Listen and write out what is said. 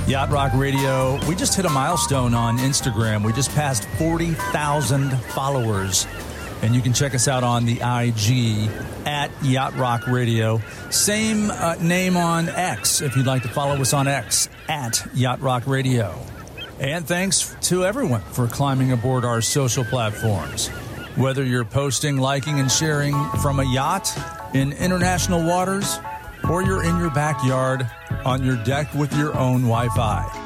Yacht Rock Radio, we just hit a milestone on Instagram. We just passed 40,000 followers. And you can check us out on the IG at Yacht Rock Radio. Same name on X if you'd like to follow us on X at Yacht Rock Radio. And thanks to everyone for climbing aboard our social platforms. Whether you're posting, liking, and sharing from a yacht in international waters, or you're in your backyard on your deck with your own Wi-Fi.